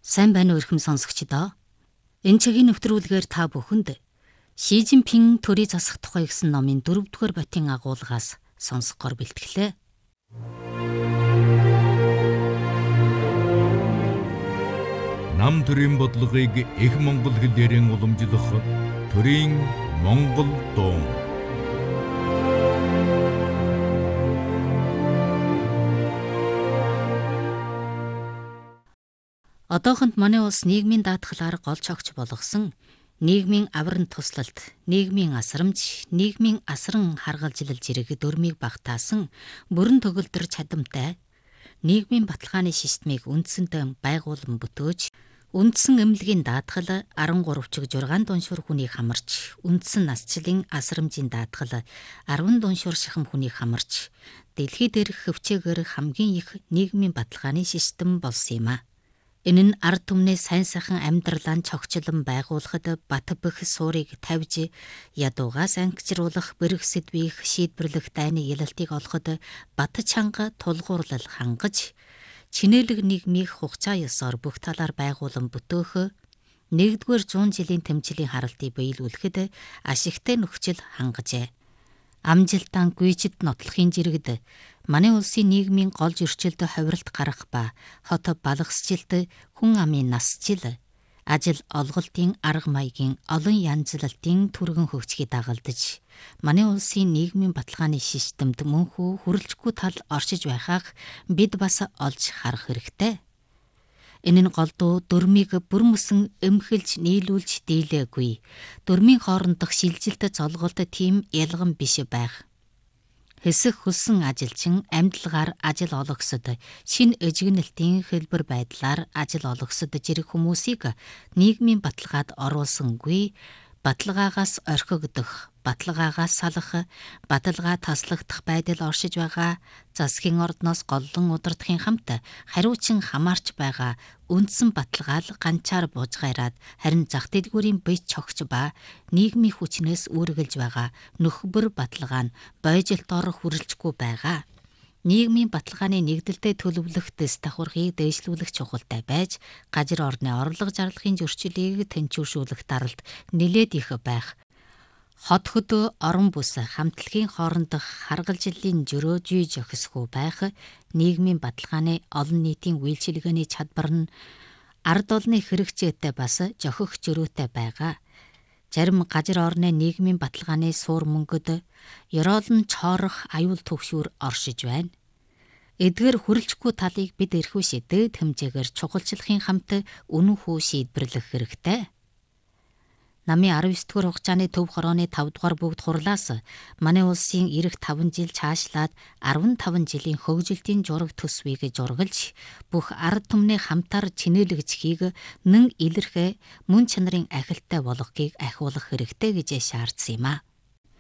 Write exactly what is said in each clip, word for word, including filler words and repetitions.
Сайн байна уу эрхэм сонсогчдоо. Энэ цагийн нэвтрүүлгээр та бүхэнд Ши Жинпин төрийн засах тухай гэсэн номын дөрөвдүгээр батийн агуулгаас сонсгохоор бэлтгэлээ. Нам төрийн бодлогыг их монгол хэлээрэн уламжлах төрийн монгол дуу. Одоохонд манай улс нийгмийн даатгалаар гол чогч болгосон нийгмийн аврын туслалт, нийгмийн асрамж, нийгмийн асран харгалзлал зэрэг дөрмийг багтаасан бүрэн төгөлдөр чадамтай нийгмийн баталгааны системийг үндсэндээ байгуулан бүтөөж, үндсэн эмнэлгийн даатгал арван гурав чиг жургаан дуншуур хүнийг хамарч, үндсэн насчлалын асрамжийн даатгал арван дуншуур шахам хүнийг хамарч, дэлхийд дээрх хөвчөөгөр хамгийн их нийгмийн баталгааны систем болсон юм а. Энэ нь ард түмний сайн сайхан амьдралаа цогцлон байгуулахад бат бөх суурийг тавьж, ядуугаас ангижруулах бэрх сэдвийг шийдвэрлэх дайны ялалтыг олоход бат чанга тулгуурлал хангаж, чинээлэг нийгмийг хугацаа ёсоор бүх талаар байгуулан бүтөөх нэгдүгээр зуун жилийн тэмцлийн харалтыг биелүүлэхэд ашигтай нөхцөл хангажээ. Амжилтан гүйцэд нотлохын зэрэгд манай улсын нийгмийн гол зөрчилд ховиралт гарах ба хот балгасжилт, хүн амын насжил, ажил олголтын арга маягийн олон янзлалтын түргэн хөгжгийг дагалдаж, манай улсын нийгмийн баталгааны системд мөнхөө хүрэлцэхгүй тал оршиж байхааг бид бас олж харах хэрэгтэй. Энэ нь голдуу дөрмийг бүр мөсөн эмхэлж нийлүүлж дийлээгүй. Дөрмийн хоорондох шилжилт золголт тийм ялган биш байх. Хэсэг хүссэн ажилчин амьдлагаар ажил олгосод, шин эжигнэлтийн хэлбэр байдлаар ажил олгосод зэрэг хүмүүсийг нийгмийн баталгаад оруулсангүй, баталгаагаас орхигдох, баталгаагаас салах, баталгаа таслагдах байдал оршиж байгаа засгийн ордноос голлон удирдахын хамт хариучин хамаарч байгаа үндсэн баталгаал ганчаар буужгаараад харин зах дэлгүүрийн бие цогч ба нийгмийн хүчнээс үүргэлж байгаа нөхбөр баталгаа нь бойжилтоор хүрэлцэхгүй байгаа. Нийгмийн баталгааны нэгдэлтэд төлөвлөх дэс давхаргыг дээшлүүлэх чухалтай байж, газар орны орлого зарлагын зөрчилийг тэнцвэршүүлэх даралт нэлээд их байх. Хот хөдөө орон бүс хамтлагийн хоорондох харгалзлын зөрөө зүй зохисгүй байх, нийгмийн баталгааны олон нийтийн үйлчилгээний чадвар нь ард олны хэрэгцээтэй бас зохих зөрүүтэй байгаа. Зарим газар орны нийгмийн баталгааны суур мөнгөд ёроолн чоорох аюул төгшүүр оршиж байна. Эдгээр хүрэлцэхгүй талыг бид эрхүү шидэд хэмжээгээр чухалчлахын хамт үнэнхүү шийдвэрлэх хэрэгтэй. Намын арван ёс дугаар хугацааны төв хорооны тав дугаар бүгд хурлаас манай улсын ирэх таван жил цаашлаад арван таван жилийн хөгжилтийн зураг төсвийг зургалж, бүх ард түмний хамтаар чинээлэгдэхийг нэн илэрхэ мөн чанарын ахилтай болгохыг ахиулах хэрэгтэй гэж шаардсан юм а.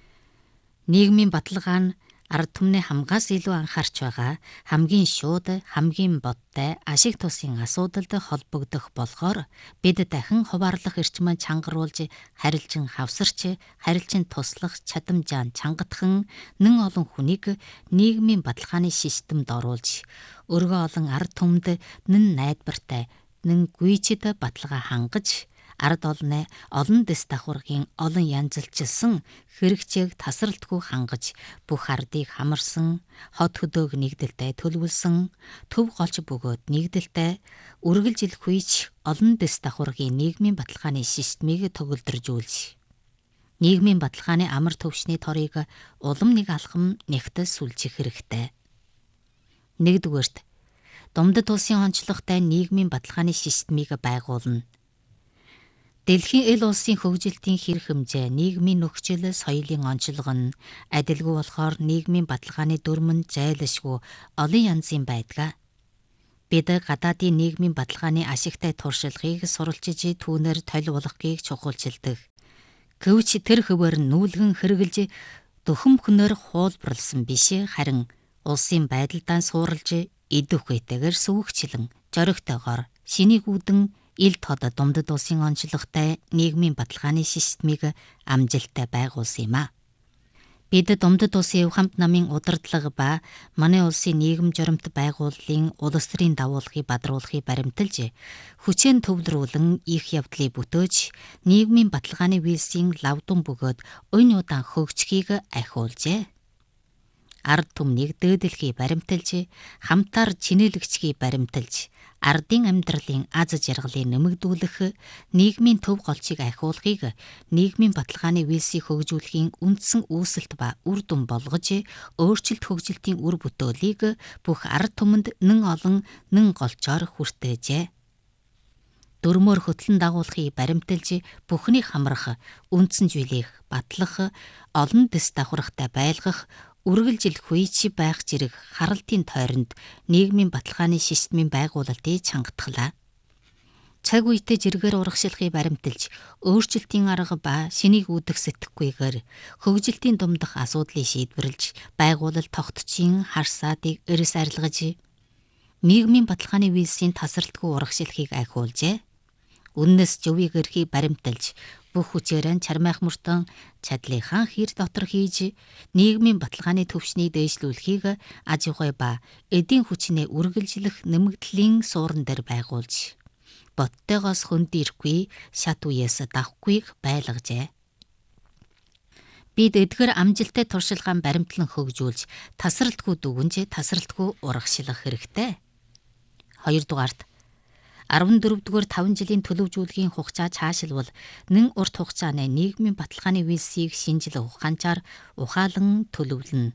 Нийгмийн баталгаа нь ард түмний хамгаас илүү анхаарч байгаа хамгийн шууд, хамгийн бодтой ашиг тусын асуудалд холбогдох болохоор бид дахин хуваарлах эрчимээ чангаруулж, харилцан хавсарч, харилцан туслах чадамжаа чангатхан нэн олон хүнийг нийгмийн баталгааны системд оруулж, өргөө олон ард түмэнд нэн найдвартай, нэн гүйцэд баталгаа хангаж, ард олны олон дэс давхаргын олон янзлжилсан хэрэгцээг тасралтгүй хангаж, бүх ардыг хамарсан, хот хөдөөг нэгдэлтэй төлөвлөсөн, төв голч бөгөөд нэгдэлтэй үргэлжилэх үйч олон дэс давхаргын нийгмийн баталгааны системийг төгөлдржүүлж, нийгмийн баталгааны амар төвшний торыг улам нэг алхам нэгтэл сүлжих хэрэгтэй. Нэгдүгээрт, Думдад улсын онцлогтой нийгмийн баталгааны системийг байгуулна. Дэлхийн эл улсын хөгжилтийн хэрэг хэмжээ, нийгмийн нөхцөл, соёлын онцлого нь адилгүй болохоор нийгмийн баталгааны дүрм нь зайлшгүй олон янзын байдаг. Бид гадаадын нийгмийн баталгааны ашигтай туршлагыг суралцж, түүнээр толь болохыг чухалчилдаг. Гэвч тэр хөвөр нь нүүлгэн хэрэгжилж, дөхөмхнөр хуулбарлсан биш, харин улсын байдалдаа сууралж, идэх үетэйгээр сүүгчлэн, зоригтойгоор шинийг үүдэн ил тод Думдад улсын онцлогтой нийгмийн баталгааны системийг амжилттай байгуулсан юм а. Бид Думдад улсын өв хамт намын удирдлага ба манай улсын нийгэм жоримт байгууллын улс төрийн дагуулгыг бадруулахыг баримталж, хүчээр төвлөрүүлэн их явдлыг бүтөөж, нийгмийн баталгааны виисийн лавдун бөгөөд өнь удаан хөгжихийг ахиулжээ. Ард түмнийг дээдлэхийг баримталж, хамтаар чинээлэгчгийг баримталж, ардын амьдралын аз жаргалыг нэмэгдүүлэх, нийгмийн төв голчийг ахиулахыг нийгмийн баталгааны виисийг хөгжүүлэхийн үндсэн үүсэлт ба үр дүн болгож, өөрчлөлт хөгжилтийн үр бүтээлийг бүх ард түмэнд нэн олон нэн голчоор хүртээжээ. Дөрмөөр хөтлөн дагуулахыг баримталж, бүхнийг хамрах, үндсэн зүйлийг батлах, олон дэс давхархтай байлгах, үргэлжил хүйч байх зэрэг харалтын тойронд нийгмийн баталгааны системийн байгуулалтыг чангатглаа. Цаг үетэй зэрэгээр урагшилахыг баримталж, өөрчлөлтийн арга ба шинийг үүдэх сэтгэхгүйгээр хөгжилтийн думдах асуудлыг шийдвэрлэж, байгуулалт тогтцын харсаадыг эрс арилгаж, нийгмийн баталгааны виисийн тасралтгүй урагшилахыг ахиулжээ. Үннэс жөвийг эрхийг баримталж, бүх хүчээрэн чармайх мөртөн чадлынхаа хэр дотор хийж, нийгмийн баталгааны төвшнийг дээшлүүлэхийг аж ахуй ба эдийн хүчнээ үргэлжлэх нэмэгдлийн суурин дээр байгуулж, боттойгоос хөндөрөхгүй, шат үеэс давхгүйг байлгажээ. Бид эдгээр амжилттай туршилгаан баримтлан хөгжүүлж, тасралтгүй дүгнж, тасралтгүй урагшлах хэрэгтэй. Хоёрдугаарт арван дөрөвдүгээр таван жилийн төлөвжүүлгийн хугацаа цаашилбал нэн урт хугацааны нийгмийн баталгааны виисийг шинжил ухаанчаар ухаалан төлөвлөнө.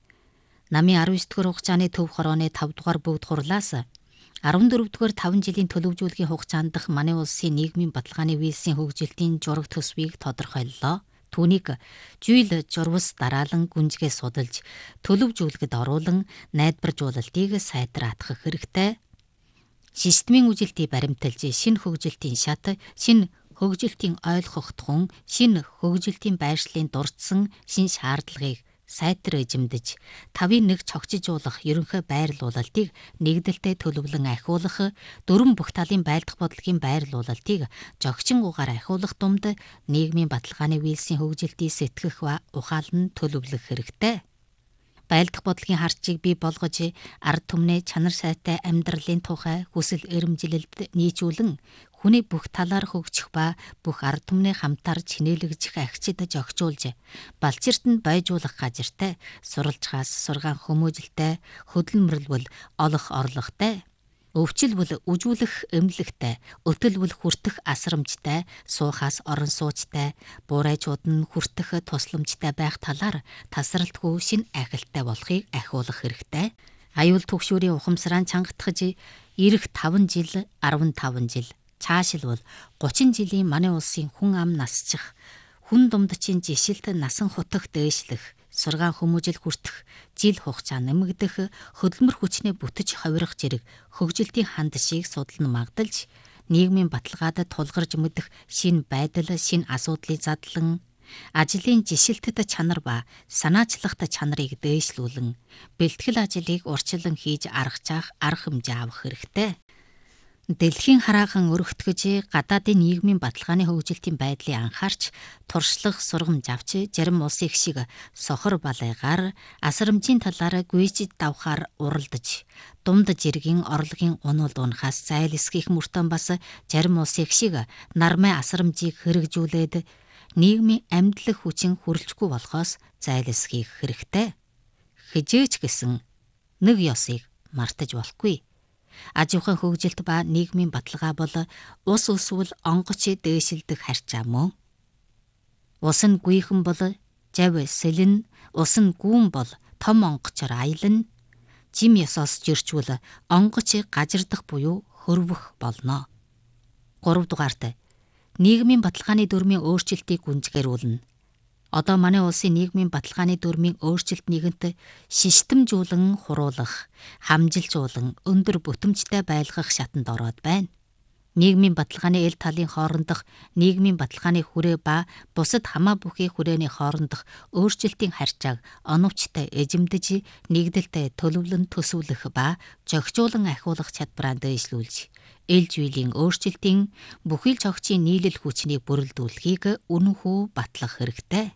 Намын арван ёс дугаар хугацааны төв хорооны тав дугаар бүгд хурлаас арван дөрөвдүгээр таван жилийн төлөвжүүлгийн хугацаанд дах манай улсын нийгмийн баталгааны виисийн хөгжилтийн жураг төсвийг тодорхойллоо. Түүнийг жүйл журвас дараалан гүнзгий судалж, төлөвжүүлэхэд оруулан найдваржуулалтыг сайтраатгах хэрэгтэй. Системийн үжилтийг баримталж, шинэ хөгжилтийн шат, шинэ хөгжилтийн ойлгохтхон, шинэ хөгжилтийн байршлын дурдсан шинэ шаардлагыг сайтар эзэмдэж, тавын нэг цогцжуулах ерөнхий байрлуулалтыг нэгдэлтэй төлөвлөн ахиулах, дөрвөн бүх талын байлдах бодлогын байрлуулалтыг жогчин угаар ахиулах дунд нийгмийн баталгааны виисийн хөгжилтийг сэтгэх ба ухаалан төлөвлөх хэрэгтэй. Байлдах бодлогын харчийг бий болгож, ард түмнээ чанар сайтай амьдралын тухай хүсэл эрмжилэлд нийцүүлэн, хүний бүх талаар хөгжих ба бүх ард түмнээ хамтаар чинээлэгжих агчид зохицуулж, балчиртанд байжуулах газартай, суралцахаас сургаан хүмүүжлтэй, хөдөлмөрлөл олох орлоготой, өвчлбөл үжүүлэх эмнэлэгтэй, өтөлбөл хүртэх асрамжтай, суухаас орон суучтай, буурайчууд нь хүртэх тусламжтай байх талаар тасралтгүй шин ахилттай болохыг ахиулах хэрэгтэй. Аюул түгшүүрийн ухамсараа чангатгаж, ирэх таван жил, арван таван жил, цаашилбал гучин жилийн манай улсын хүн ам насчих, хүн думдчийн жишилт насан хутах дээшлэх, сургаан хүмүүжил хүртэх, жил хугацаа нэмэгдэх, хөдөлмөр хүчнээ бүтэж ховирох зэрэг хөгжилтийн хандшийг судлан магдалж, нийгмийн баталгаад тулгарч мэдэх шинэ байдал, шинэ асуудлыг задлан, ажлын жишилтэт чанар ба санаачлагт чанарыг дээшлүүлэн, бэлтгэл ажлыг урьдчилан хийж аргачаах арга хэмжээ авах хэрэгтэй. Дэлхийн хараахан өргөтгөж, гадаадын нийгмийн баталгааны хөгжилтийн байдлыг анхаарч, туршлах сургамж авч, зарим улс их шиг сохор балайгаар асрамжийн талаар гүйж давхаар уралдаж, дунд жиргийн орлогын унуул унахаас зайлсхийх мөртөө бас зарим улс их шиг нармай асрамжийг хэрэгжүүлээд нийгмийн амьдлах хүчин хүрэлцэхгүй болохоос зайлсхийх хэрэгтэй. Хижээч гэсэн нэг ёсыг мартаж болохгүй. Аж ахуйн хөгжилт ба нийгмийн баталгаа бол ус өсвөл онгоч дээшилдэх харьцаа мөн. Ус нь гүйхэн бол жав сэлэн, ус нь гүүн бол том онгочоор аялна. Жим ёсоос жирчвэл онгоч гажирдах буюу хөрвөх болно. Гуравдугаарт нийгмийн баталгааны дүрмийн өөрчлөлтийг гүнзгийрүүлнэ. Одоо манай улсын нийгмийн баталгааны дүрмийн өөрчлөлт нэгэнт системжүүлэн хуруулах, хамжилжуулан өндөр бүтэмжтэй байлгах шатанд ороод байна. Нийгмийн баталгааны эл талын хоорондох нийгмийн баталгааны хүрээ ба бусад хамаа бүхий хүрээний хоорондох өөрчлөлтийн харьцааг оновчтой эзэмдэж, нэгдэлтэй төлөвлөн төсөвлөх ба зохицуулан ахиулах чадвараа дээшлүүлж, эл жүйлийн өөрчлөлтийн бүхий л цогцын нийлэл хүчнийг бүрэлдүүлэхийг үнэнхүү батлах хэрэгтэй.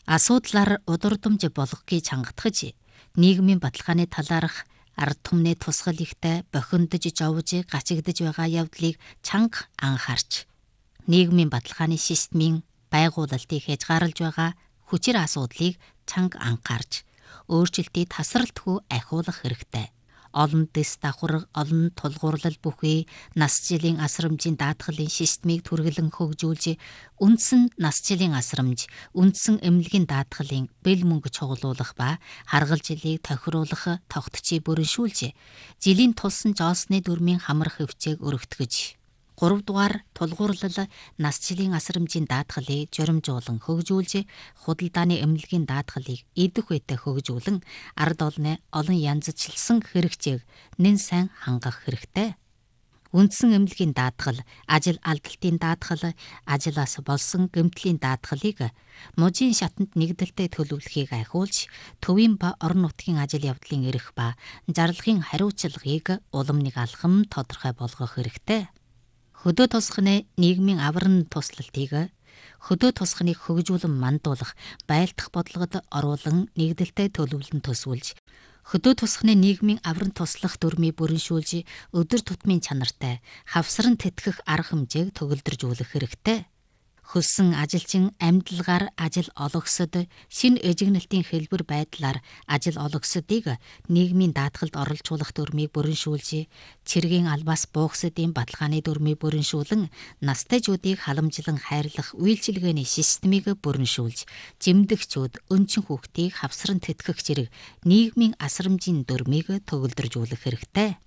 Асуудлаар удирдамж болгохыг чангатгаж, нийгмийн баталгааны талаарх ард түмний тусгал ихтэй бохиндож жовж гачигдж байгаа явдлыг чанга анхаарч, нийгмийн баталгааны системийн байгуулалтыг хязгаарлаж байгаа хүчээр асуудлыг чанга анхаарч, өөрчлөлтийг тасралтгүй ахиулах хэрэгтэй. Олон дэс давхар, олон тулгуурлал бүхий нас жилийн асрамжийн даатгалын системийг түргэлэн хөгжүүлж, үндсэн нас жилийн асрамж, үндсэн эмнэлгийн даатгалын бэл мөнгө чуглуулах ба харгал жилийг тохируулах тогтцыг бүрэншүүлж, жилийн тулсан жоосны дүрмийн хамар хөвчээг өргөтгөж, гурав дугаар тулгуурлал нас жилийн асрамжийн даатгалыг журамжуулан хөгжүүлж, худалдааны эмнэлгийн даатгалыг идэх үедээ хөгжүүлэн, ард олны олон янзчлсан хэрэгцээг нэн сайн хангах хэрэгтэй. Үндсэн эмнэлгийн даатгал, ажил алдалтын даатгал, ажлаас болсон гэмтлийн даатгалыг мужийн шатанд нэгдэлтэй төлөвлөхийг ахиулж, төвийн ба орон нутгийн ажил явдлын эрх ба зарлагын хариуцлагыг уламныг алхам тодорхой болгох хэрэгтэй. Хөдөө тосхны нийгмийн аварн туслалтыг хөдөө тосхныг хөгжүүлэн мандуулах байлдах бодлогод оруулан нэгдэлтэй төлөвлөн төсвөлж, хөдөө тосхны нийгмийн аварн туслах дүрмийг бүрэншүүлж, өдөр тутмын чанартай хавсран тэтгэх арга хэмжээг төгөлдржүүлэх хэрэгтэй. Хөссөн ажилчин амьдлагаар ажил олгосод, шинэ эжигнэлтийн хэлбэр байдлаар ажил олгосодыг нийгмийн даатгалд оролцуулах дүрмийг бүрэншүүлж, цэргийн албаас буухсдын баталгааны дүрмийг бүрэншүүлэн, настайжуудыг халамжлан хайрлах үйлчилгээний системийг бүрэншүүлж, жимдэгчүүд, өнчин хүүхдийг хавсран тэтгэх зэрэг нийгмийн асрамжийн дүрмийг төгөлдржүүлэх хэрэгтэй.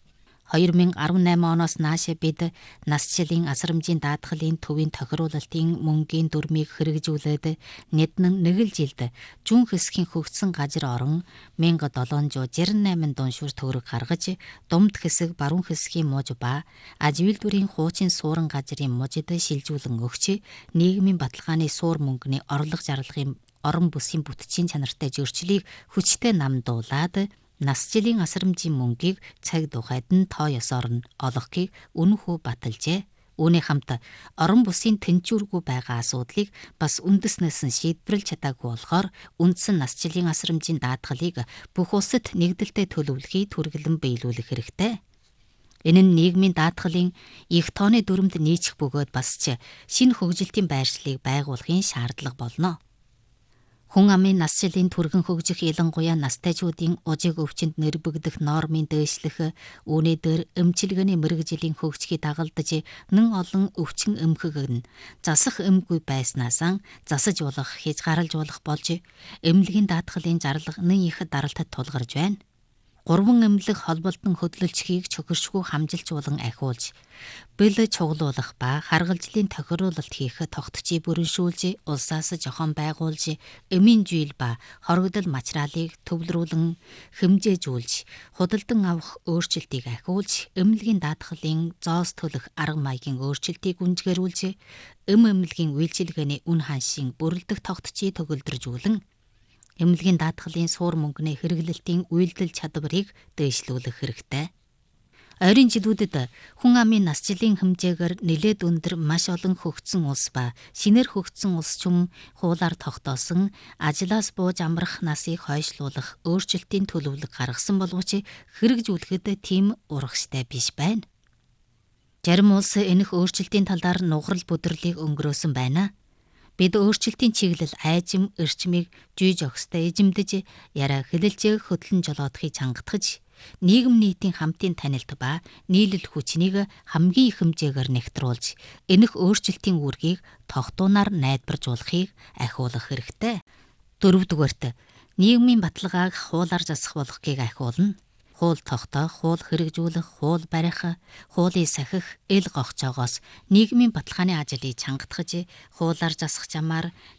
хоёр мянга арван найман оноос нааш бид нас жилийн асрамжийн даатгалын төвийн тохируулалтын мөнгийн дүрмийг хэрэгжүүлээд, нэднэн нэг л жилд зүүн хэсгийн хөгжсөн газар орон мянга долоон зуун жирэн найман дуншуур төгрөг гаргаж, думд хэсэг баруун хэсгийн муж ба аж үйлдвэрийн хуучин суурин газрын мужид шилжүүлэн өгч, нийгмийн баталгааны суур мөнгөний орлого зарлагын орон бүсийн бүтцийн чанартай зөрчлийг хүчтэй намдуулаад, нас жилийн асрамжийн мөнгийг цаг тухайд нь тоо ёсоор нь олгохыг үнэхүү баталжээ. Үүний хамт орон бүсийн тэнцвэргүй байгаа асуудлыг бас үндэснээс нь шийдвэрлэж чадаагүй болохоор, үндсэн нас жилийн асрамжийн даатгалыг бүх улсад нэгдэлтэй төлөвлөхийг түргэлэн биелүүлэх хэрэгтэй. Энэ нь нийгмийн даатгалын их тооны дүрмд нийцэх бөгөөд бас ч шинэ хөгжилтийн байршлыг байгуулахын шаардлага болно. Хүн амын нас жилийн түргэн хөгжих ялангуяа настайчуудын ужиг өвчнөд нэрбэгдэх нормын дээшлэх, үүний дээр эмчилгээний мэрэгжлийн хөгжихийг дагалдаж, нэн олон өвчин эмхэг нь засах эмгүй байснаасаа засаж болох, хязгаарлаж болох болж, эмнэлгийн даатгалын зарлага нэн их даралтад тулгарч байна. Гурван эмнэлэг холболтон хөдлөлцөхийг чөхөршгүй хамжилжуулан ахиулж, бэл чуглуулах ба харгалжлын тохируулалт хийх тогтцыг бүрэншүүлж, улсаас зохион байгуулж, эмийн жийл ба хоригдол материалыг төвлөрүүлэн хэмжээжүүлж, худалдан авах өөрчлөлтийг ахиулж, эмнэлгийн даатгалын зоос төлөх арга маягийн өөрчлөлтийг гүнзгийрүүлж, эм эмнэлгийн үйлчилгээний үн ханшийн бүрэлдэх тогтцыг төгөлдржүүлэн, эмнэлгийн даатгалын суур мөнгөний хэрэглэлтийн үйлдэл чадварыг дээшлүүлэх хэрэгтэй. Ойрын жилүүдэд хүн амын нас жилийн хэмжээгээр нэлээд өндөр маш олон хөгжсөн улс ба шинээр хөгжсөн улс чум хуулаар тогтоосон ажлаас бууж амрах насыг хойшлуулах өөрчлөлтийн төлөвлөгөө гаргасан боловч хэрэгжүүлэхэд тийм урагштай биш байна. Зарим улс энэх өөрчлөлтийн талаар нугарал бүдэрлийг өнгөрөөсөн байна. Бид өөрчлөлтийн чиглэл айжим эрчмийг жүйж өгстэй эзэмдэж, яриа хэлэлцээ хөдлөн жолоодохыг чангатгаж, нийгэм нийтийн хамтын танилт ба нийлэл хүчнийг хамгийн их хэмжээгээр нэгтруулж, энэх өөрчлөлтийн үүргийг тогтуунаар найдваржуулахыг ахиулах хэрэгтэй. Дөрөвдүгээрт, нийгмийн баталгааг хуулаар засах болгохыг ахиулна. Хууль тогтоох, хууль хэрэгжүүлэх, хууль барих, хуулийг сахих, эл гогцоогоос нийгмийн баталгааны ажлыг чангатгаж, хуулаар засах замаар